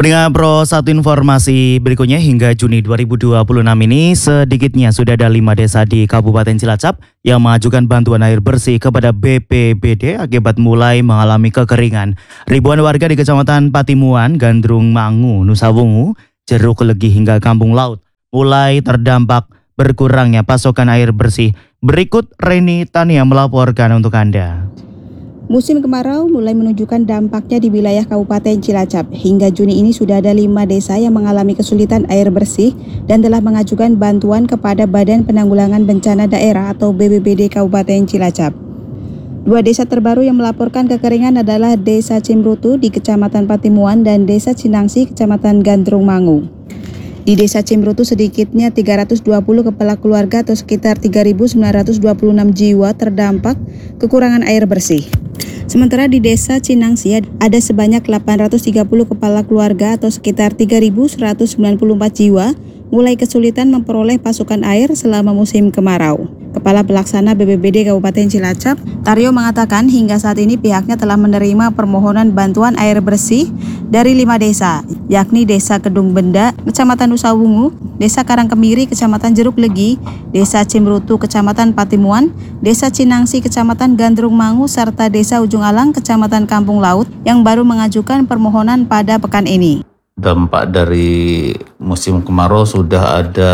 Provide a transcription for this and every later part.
Pendengar Pro, satu informasi berikutnya hingga Juni 2026 ini sedikitnya sudah ada 5 desa di Kabupaten Cilacap yang mengajukan bantuan air bersih kepada BPBD akibat mulai mengalami kekeringan. Ribuan warga di Kecamatan Patimuan, Gandrung Mangu, Nusa Wungu, Jeruk Legi hingga Kampung Laut mulai terdampak berkurangnya pasokan air bersih. Berikut Reni Tania melaporkan untuk Anda. Musim kemarau mulai menunjukkan dampaknya di wilayah Kabupaten Cilacap. Hingga Juni ini sudah ada 5 desa yang mengalami kesulitan air bersih dan telah mengajukan bantuan kepada Badan Penanggulangan Bencana Daerah atau BPBD Kabupaten Cilacap. 2 desa terbaru yang melaporkan kekeringan adalah Desa Cimrutu di Kecamatan Patimuan dan Desa Cinangsi, Kecamatan Gandrung Mangu. Di Desa Cimrutu sedikitnya 320 kepala keluarga atau sekitar 3.926 jiwa terdampak kekurangan air bersih. Sementara di Desa Cinangsi ada sebanyak 830 kepala keluarga atau sekitar 3.194 jiwa mulai kesulitan memperoleh pasokan air selama musim kemarau. Kepala Pelaksana BPBD Kabupaten Cilacap, Taryo mengatakan hingga saat ini pihaknya telah menerima permohonan bantuan air bersih dari 5 desa, yakni Desa Kedung Benda, Kecamatan Nusa Wungu, Desa Karangkemiri, Kecamatan Jeruk Legi, Desa Cimrutu, Kecamatan Patimuan, Desa Cinangsi, Kecamatan Gandrung Mangu, serta Desa Ujung Alang, Kecamatan Kampung Laut yang baru mengajukan permohonan pada pekan ini. Dampak dari musim kemarau sudah ada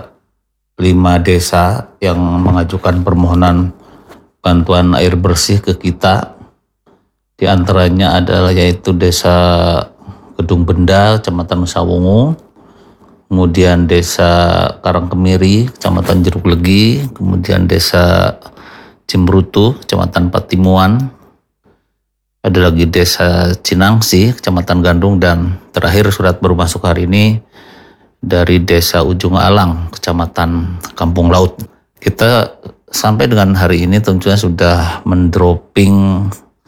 5 desa yang mengajukan permohonan bantuan air bersih ke kita. Di antaranya adalah yaitu Desa Kedung Benda, Kecamatan Nusa Wungu, kemudian Desa Karangkemiri, Kecamatan Jeruk Legi, kemudian Desa Cimrutu, Kecamatan Patimuan, ada lagi Desa Cinangsi, Kecamatan Gandrung, dan terakhir surat baru masuk hari ini dari Desa Ujung Alang, Kecamatan Kampung Laut. Kita sampai dengan hari ini tentunya sudah mendropping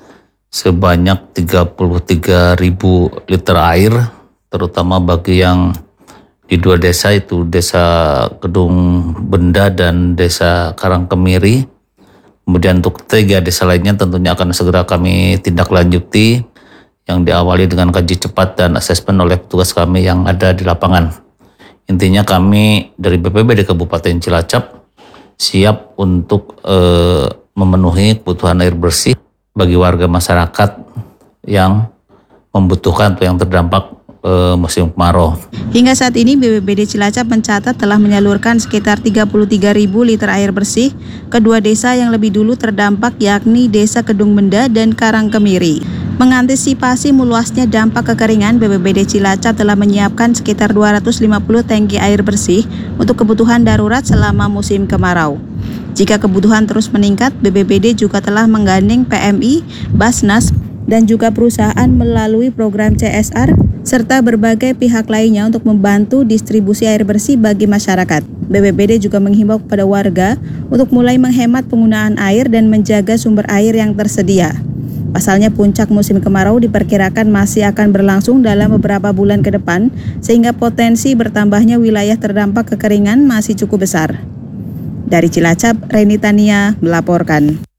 sebanyak 33.000 liter air, terutama bagi yang di 2 desa itu Desa Kedung Benda dan Desa Karangkemiri. Kemudian untuk 3 desa lainnya tentunya akan segera kami tindak lanjuti yang diawali dengan kaji cepat dan asesmen oleh petugas kami yang ada di lapangan. Intinya kami dari BPBD Kabupaten Cilacap siap untuk memenuhi kebutuhan air bersih bagi warga masyarakat yang membutuhkan atau yang terdampak musim kemarau. Hingga saat ini BPBD Cilacap mencatat telah menyalurkan sekitar 33.000 liter air bersih ke 2 desa yang lebih dulu terdampak, yakni Desa Kedung Benda dan Karangkemiri. Mengantisipasi meluasnya dampak kekeringan, BPBD Cilacap telah menyiapkan sekitar 250 tangki air bersih untuk kebutuhan darurat selama musim kemarau. Jika kebutuhan terus meningkat, BPBD juga telah menggandeng PMI, Basnas, dan juga perusahaan melalui program CSR serta berbagai pihak lainnya untuk membantu distribusi air bersih bagi masyarakat. BPBD juga menghimbau kepada warga untuk mulai menghemat penggunaan air dan menjaga sumber air yang tersedia. Pasalnya puncak musim kemarau diperkirakan masih akan berlangsung dalam beberapa bulan ke depan, sehingga potensi bertambahnya wilayah terdampak kekeringan masih cukup besar. Dari Cilacap, Reni Tania melaporkan.